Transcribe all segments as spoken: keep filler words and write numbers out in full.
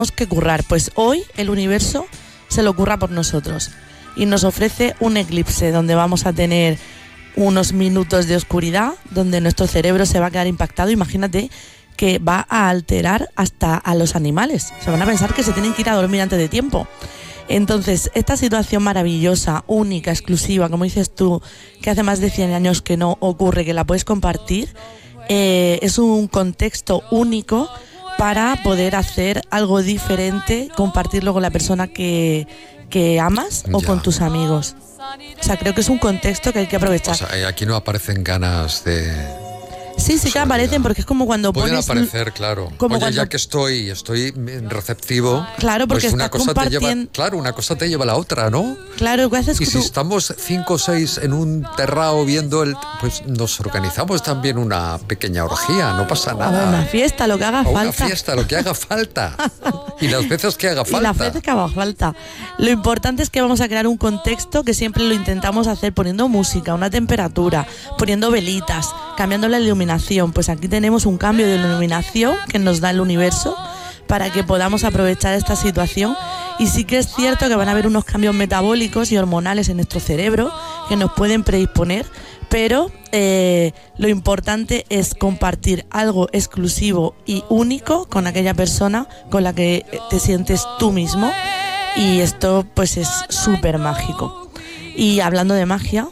que currar. Pues hoy el universo se lo curra por nosotros y nos ofrece un eclipse donde vamos a tener unos minutos de oscuridad, donde nuestro cerebro se va a quedar impactado. Imagínate que va a alterar hasta a los animales. Se van a pensar que se tienen que ir a dormir antes de tiempo. Entonces, esta situación maravillosa, única, exclusiva, como dices tú, que hace más de cien años que no ocurre, que la puedes compartir, eh, es un contexto único para poder hacer algo diferente, compartirlo con la persona que, que amas o ya. con tus amigos. O sea, creo que es un contexto que hay que aprovechar. O sea, aquí no aparecen ganas de... Sí, sí que aparecen, porque es como cuando Pueden pones... aparecer, claro. Como Oye, cuando... ya que estoy, estoy receptivo... Claro, porque pues una estás cosa te lleva, compartiendo... claro, una cosa te lleva a la otra, ¿no? Claro, ¿qué haces Y tú? si estamos cinco o seis en un terrao viendo el... Pues nos organizamos también una pequeña orgía, no pasa nada. O una fiesta, lo que haga O falta. una fiesta, lo que haga falta. Y las veces que haga falta. Y las veces que haga falta. Lo importante es que vamos a crear un contexto que siempre lo intentamos hacer poniendo música, una temperatura, poniendo velitas, cambiando la iluminación. Pues aquí tenemos un cambio de iluminación que nos da el universo para que podamos aprovechar esta situación. Y sí que es cierto que van a haber unos cambios metabólicos y hormonales en nuestro cerebro que nos pueden predisponer, pero eh, lo importante es compartir algo exclusivo y único con aquella persona con la que te sientes tú mismo, y esto pues es súper mágico. Y hablando de magia,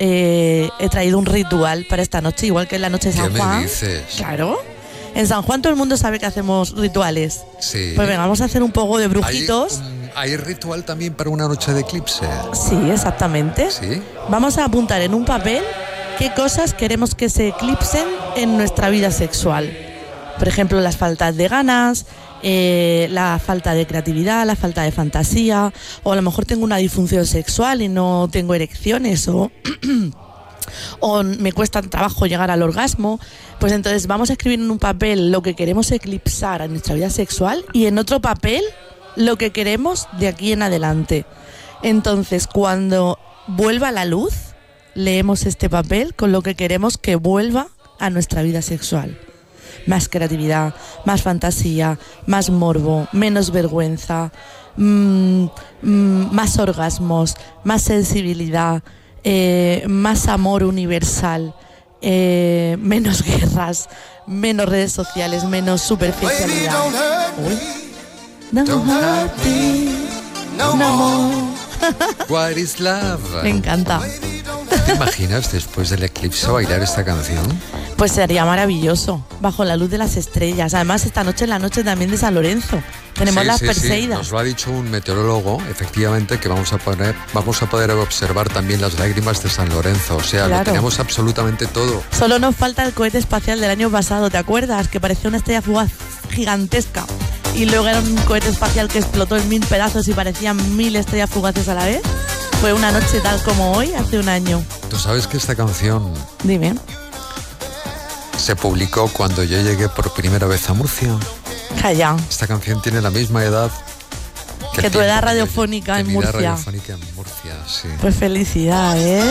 eh, he traído un ritual para esta noche, igual que en la noche de San ¿Qué Juan. me dices? Claro. En San Juan todo el mundo sabe que hacemos rituales. Sí. Pues venga, vamos a hacer un poco de brujitos. ¿Hay, um, ¿Hay ritual también para una noche de eclipse? Sí, exactamente. Sí. Vamos a apuntar en un papel qué cosas queremos que se eclipsen en nuestra vida sexual. Por ejemplo, las faltas de ganas, eh, la falta de creatividad, la falta de fantasía, o a lo mejor tengo una disfunción sexual y no tengo erecciones, o... o me cuesta trabajo llegar al orgasmo. Pues entonces vamos a escribir en un papel lo que queremos eclipsar en nuestra vida sexual y en otro papel lo que queremos de aquí en adelante. Entonces, cuando vuelva la luz, leemos este papel con lo que queremos que vuelva a nuestra vida sexual. Más creatividad, más fantasía, más morbo, menos vergüenza, mmm, mmm, más orgasmos, más sensibilidad, Eh, más amor universal, eh, menos guerras, menos redes sociales, menos superficialidad. Uy. Don't hurt me, no more. What is love? Me encanta. ¿Te imaginas después del eclipse bailar esta canción? Pues sería maravilloso, bajo la luz de las estrellas. Además, esta noche es la noche también de San Lorenzo. Tenemos sí, las sí, Perseidas. Sí. Nos lo ha dicho un meteorólogo, efectivamente, que vamos a poner, vamos a poder observar también las lágrimas de San Lorenzo. O sea, Claro. lo tenemos absolutamente todo. Solo nos falta el cohete espacial del año pasado, ¿te acuerdas? Que parecía una estrella fugaz gigantesca. Y luego era un cohete espacial que explotó en mil pedazos y parecían mil estrellas fugaces a la vez. Fue una noche tal como hoy, hace un año. Tú sabes que esta canción Dime. se publicó cuando yo llegué por primera vez a Murcia. Calla. Esta canción tiene la misma edad que, Que el tu edad tiempo que- radiofónica que en mi edad Murcia. radiofónica en Murcia, sí. Pues felicidades.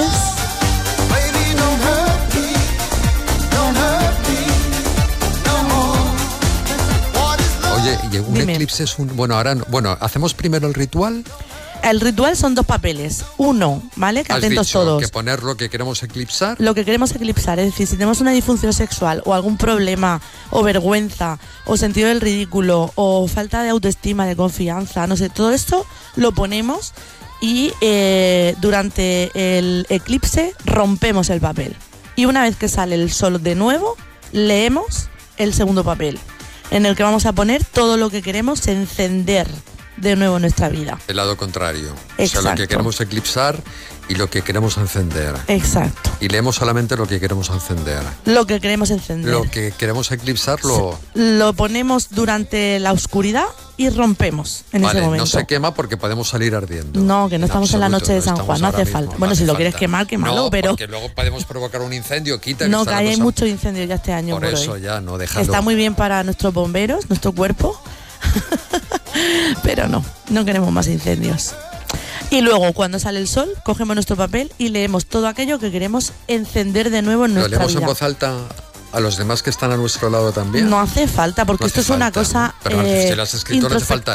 Oye, y un Dime. eclipse es un... Bueno, ahora... no- Bueno, ¿hacemos primero el ritual? El ritual son dos papeles. Uno, ¿vale? Que Has atentos dicho todos. que poner lo que queremos eclipsar. Lo que queremos eclipsar, es decir, si tenemos una disfunción sexual o algún problema o vergüenza o sentido del ridículo o falta de autoestima, de confianza, no sé, todo esto lo ponemos y eh, durante el eclipse rompemos el papel. Y una vez que sale el sol de nuevo, leemos el segundo papel, en el que vamos a poner todo lo que queremos encender de nuevo en nuestra vida. El lado contrario. O sea, Exacto. lo que queremos eclipsar y lo que queremos encender. Exacto. Y leemos solamente lo que queremos encender. Lo que queremos encender. Lo que queremos eclipsar lo... Lo ponemos durante la oscuridad y rompemos en Vale, ese momento. no se quema porque podemos salir ardiendo. No, que no estamos en la absoluto, noche de San estamos Juan, no ahora hace mismo, falta. no Bueno, si hace lo quieres falta. quemar, quémalo, no, pero... porque luego podemos provocar un incendio, quita. No, que que está la hay cosa- muchos incendios ya este año Por por, eso hoy. ya, no, déjalo. Está muy bien para nuestros bomberos, nuestro cuerpo, pero no, no queremos más incendios. Y luego, cuando sale el sol, cogemos nuestro papel y leemos todo aquello que queremos encender de nuevo en ¿Lo nuestra leemos vida. en voz alta a los demás que están a nuestro lado también? No hace falta, porque No esto hace es una falta, cosa ¿no? Pero eh, si lo has escrito no hace falta